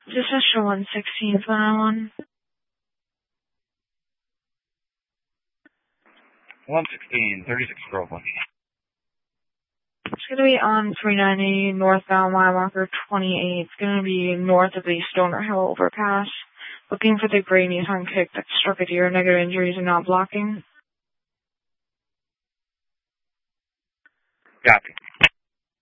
This is for 116th 101. 116, 36 Groveland. It's going to be on 390 northbound mile marker 28. It's going to be north of the Stoner Hill overpass. Looking for the gray Nissan Kick that struck a deer, negative injuries and not blocking. Copy.